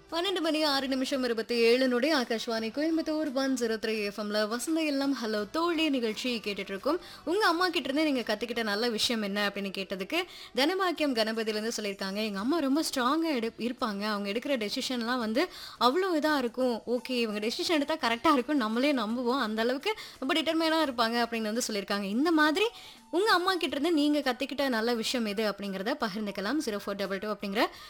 12 மணி 6 நிமிஷம் 27 நொடி ஆகாஷ்வாணி கோயம்புத்தூர் 103 எஃப்எம்ல வசந்த எல்லாம் ஹலோ தோழி நிகழ்ச்சி கேட்டுட்டு இருக்கோம். உங்க அம்மா கிட்ட இருந்து நீங்க கத்துக்கிட்ட நல்ல விஷயம் என்ன அப்படின்னு கேட்டதுக்கு தனபாக்கியம் கணபதியில இருந்து சொல்லியிருக்காங்க. எங்க அம்மா ரொம்ப ஸ்ட்ராங்கா இருப்பாங்க. அவங்க எடுக்கிற டெசிஷன்லாம் வந்து அவ்வளோ இதா இருக்கும். ஓகே இவங்க டெசிஷன் எடுத்தா கரெக்டா இருக்கும் நம்மளே நம்புவோம். அந்த அளவுக்கு ரொம்ப டிட்டர்மைனா இருப்பாங்க அப்படின்னு வந்து சொல்லியிருக்காங்க. இந்த மாதிரி உங்க அம்மா கிட்ட இருந்து நீங்க கத்துக்கிட்ட நல்ல விஷயம் எது அப்படிங்கறத பகிர்ந்துக்கலாம். 0422 அப்படிங்கிற